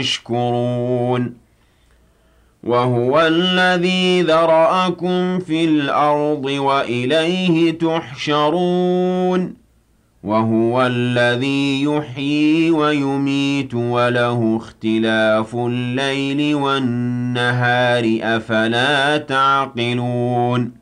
تشكرون وهو الذي ذرأكم في الأرض وإليه تحشرون وهو الذي يحيي ويميت وله اختلاف الليل والنهار أفلا تعقلون